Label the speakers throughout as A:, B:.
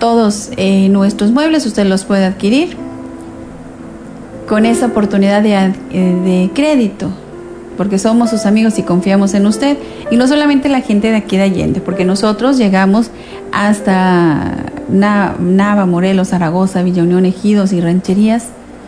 A: todos nuestros muebles usted los puede adquirir con esa oportunidad de crédito, porque somos sus amigos y confiamos en usted. Y no solamente la gente de aquí de Allende, porque nosotros llegamos hasta Nava, Morelos, Zaragoza, Villa Unión, Ejidos y Rancherías.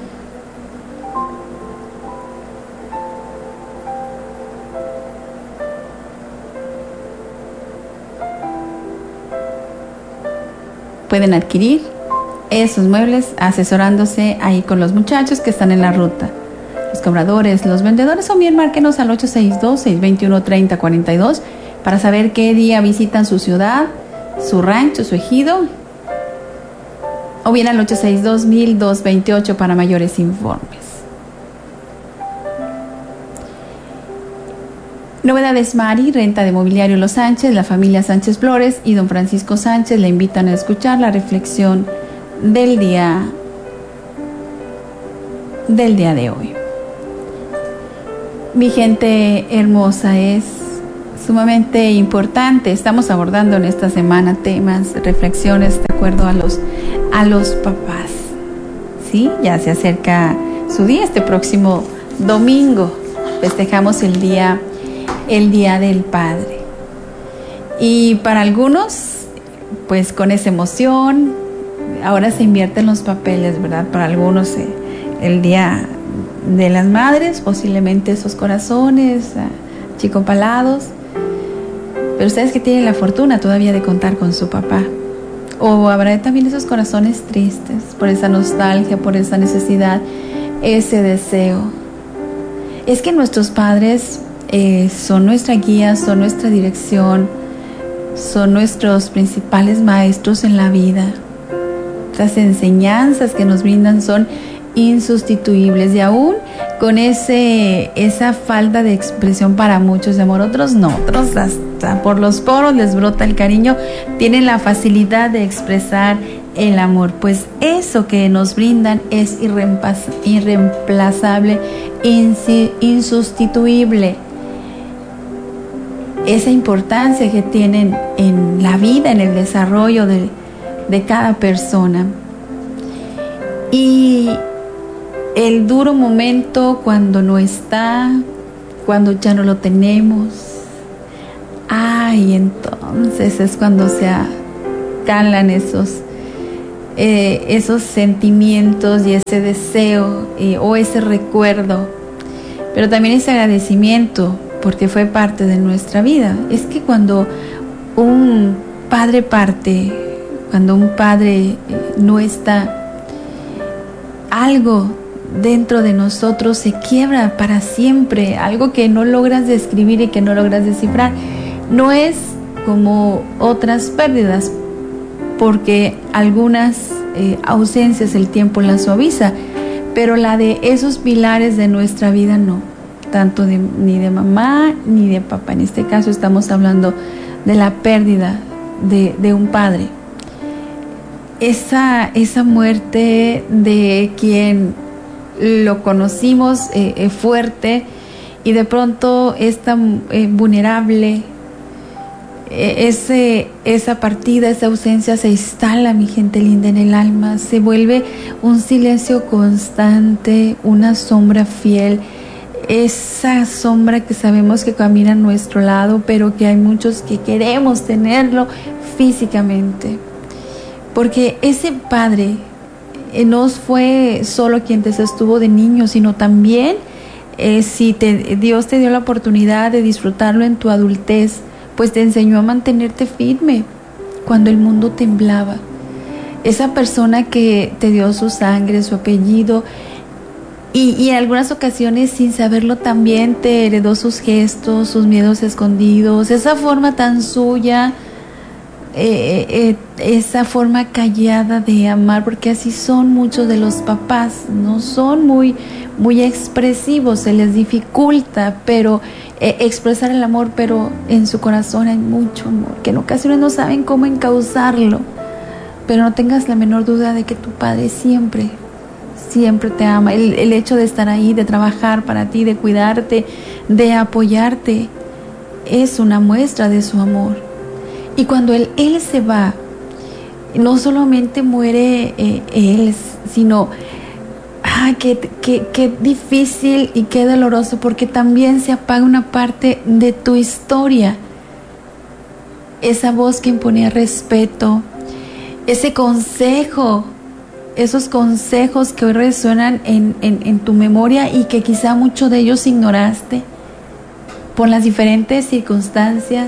A: Pueden adquirir esos muebles asesorándose ahí con los muchachos que están en la ruta. Los cobradores, los vendedores, o bien márquenos al 862-621-3042 para saber qué día visitan su ciudad, su rancho, su ejido, o bien al 862-1228 para mayores informes. Novedades Mari, renta de mobiliario Los Sánchez, la familia Sánchez Flores y don Francisco Sánchez le invitan a escuchar la reflexión del día de hoy. Mi gente hermosa, es sumamente importante. Estamos abordando en esta semana temas, reflexiones de acuerdo a los papás. ¿Sí? Ya se acerca su día. Este próximo domingo festejamos el día del Padre. Y para algunos, pues con esa emoción, ahora se invierten los papeles, ¿verdad? Para algunos el día de las madres, posiblemente esos corazones chicopalados, pero ustedes que tienen la fortuna todavía de contar con su papá, o habrá también esos corazones tristes por esa nostalgia, por esa necesidad, ese deseo. Es que nuestros padres son nuestra guía, son nuestra dirección, son nuestros principales maestros en la vida. Las enseñanzas que nos brindan son insustituibles, y aún con esa falta de expresión para muchos de amor, otros no, otros hasta por los poros les brota el cariño, tienen la facilidad de expresar el amor, pues eso que nos brindan es irreemplazable, insustituible. Esa importancia que tienen en la vida, en el desarrollo de cada persona. Y el duro momento cuando no está, cuando ya no lo tenemos, entonces es cuando se calan esos sentimientos y ese deseo o ese recuerdo, pero también ese agradecimiento porque fue parte de nuestra vida. Es que cuando un padre parte, cuando un padre no está, algo dentro de nosotros se quiebra para siempre, algo que no logras describir y que no logras descifrar. No es como otras pérdidas, porque algunas ausencias el tiempo las suaviza, pero la de esos pilares de nuestra vida no, tanto ni de mamá ni de papá. En este caso estamos hablando de la pérdida de un padre. Esa muerte de quien lo conocimos fuerte, y de pronto es tan vulnerable, esa partida, esa ausencia se instala, mi gente linda, en el alma, se vuelve un silencio constante, una sombra fiel, esa sombra que sabemos que camina a nuestro lado, pero que hay muchos que queremos tenerlo físicamente, porque ese padre no fue solo quien te sostuvo de niño, sino también si Dios te dio la oportunidad de disfrutarlo en tu adultez, pues te enseñó a mantenerte firme cuando el mundo temblaba. Esa persona que te dio su sangre, su apellido, y en algunas ocasiones sin saberlo también te heredó sus gestos, sus miedos escondidos, esa forma tan suya, esa forma callada de amar, porque así son muchos de los papás, no son muy expresivos, se les dificulta, pero expresar el amor, pero en su corazón hay mucho amor, que en ocasiones no saben cómo encauzarlo. Pero no tengas la menor duda de que tu padre siempre te ama. El hecho de estar ahí, de trabajar para ti, de cuidarte, de apoyarte, es una muestra de su amor. Y cuando él se va, no solamente muere él, sino qué difícil y qué doloroso, porque también se apaga una parte de tu historia. Esa voz que imponía respeto, ese consejo, esos consejos que hoy resuenan en tu memoria y que quizá muchos de ellos ignoraste por las diferentes circunstancias,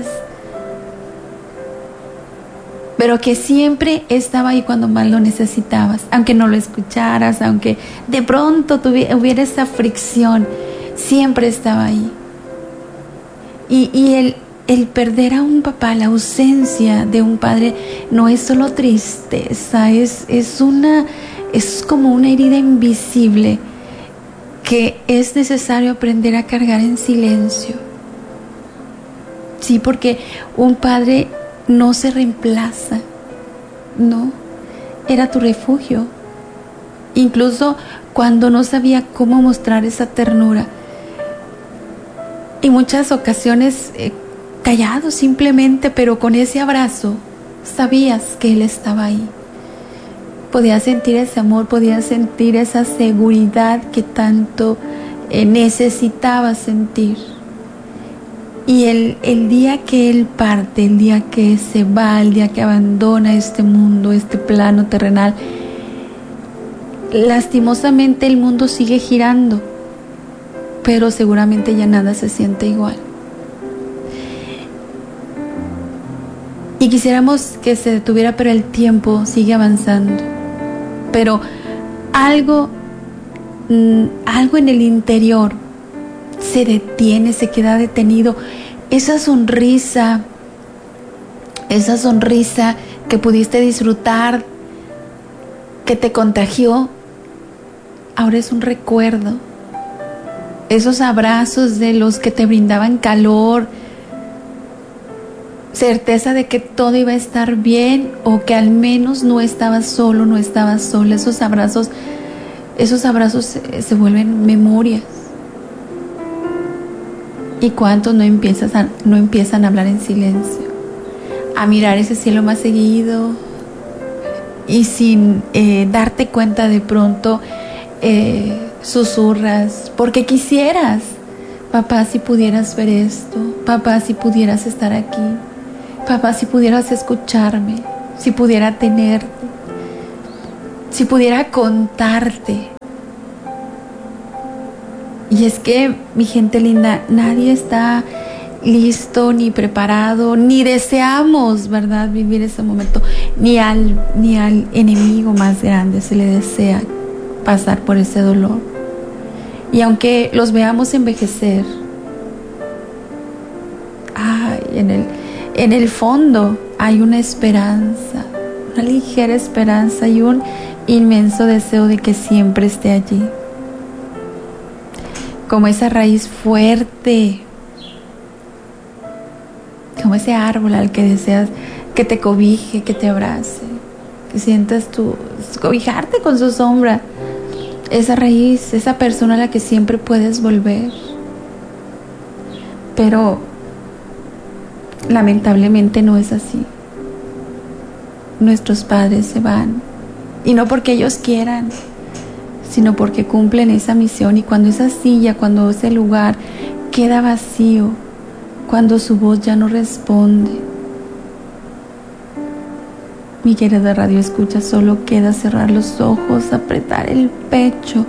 A: pero que siempre estaba ahí cuando más lo necesitabas, aunque no lo escucharas, aunque de pronto hubiera esa fricción, siempre estaba ahí. Y el perder a un papá, la ausencia de un padre, no es solo tristeza, es como una herida invisible que es necesario aprender a cargar en silencio. Sí, porque un padre no se reemplaza, no, era tu refugio, incluso cuando no sabía cómo mostrar esa ternura. En muchas ocasiones callado simplemente, pero con ese abrazo sabías que él estaba ahí. Podías sentir ese amor, podías sentir esa seguridad que tanto necesitabas sentir. Y el día que él parte, el día que se va, el día que abandona este mundo, este plano terrenal, lastimosamente el mundo sigue girando, pero seguramente ya nada se siente igual. Y quisiéramos que se detuviera, pero el tiempo sigue avanzando. Pero algo en el interior se detiene, se queda detenido. Esa sonrisa que pudiste disfrutar, que te contagió, ahora es un recuerdo. Esos abrazos de los que te brindaban calor, certeza de que todo iba a estar bien, o que al menos no estabas solo, no estabas sola. Esos abrazos se vuelven memorias. ¿Y cuántos no empiezan a hablar en silencio? A mirar ese cielo más seguido y sin darte cuenta de pronto susurras porque quisieras: papá, si pudieras ver esto, papá, si pudieras estar aquí, papá, si pudieras escucharme, si pudiera tenerte, si pudiera contarte. Y es que, mi gente linda, nadie está listo ni preparado, ni deseamos, ¿verdad?, vivir ese momento. Ni al enemigo más grande se le desea pasar por ese dolor. Y aunque los veamos envejecer, en el fondo hay una esperanza, una ligera esperanza y un inmenso deseo de que siempre esté allí. Como esa raíz fuerte, como ese árbol al que deseas que te cobije, que te abrace, que sientas cobijarte con su sombra. Esa raíz, esa persona a la que siempre puedes volver. Pero lamentablemente no es así. Nuestros padres se van, y no porque ellos quieran, sino porque cumplen esa misión. Y cuando esa silla, cuando ese lugar queda vacío, cuando su voz ya no responde, mi querida radio escucha, solo queda cerrar los ojos, apretar el pecho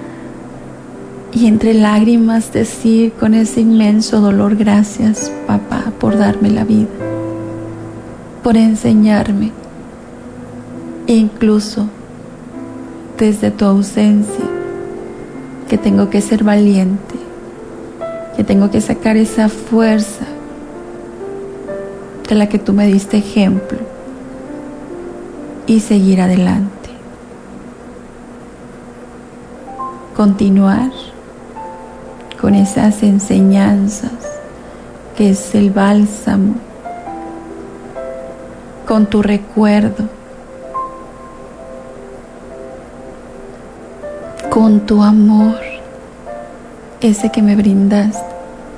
A: y entre lágrimas decir con ese inmenso dolor: gracias, papá, por darme la vida, por enseñarme, e incluso desde tu ausencia, que tengo que ser valiente, que tengo que sacar esa fuerza de la que tú me diste ejemplo y seguir adelante. Continuar con esas enseñanzas que es el bálsamo, con tu recuerdo, con tu amor, ese que me brindaste.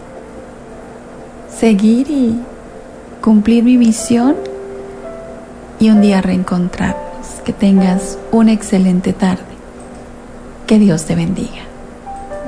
A: Seguir y cumplir mi misión y un día reencontrarnos. Que tengas una excelente tarde. Que Dios te bendiga.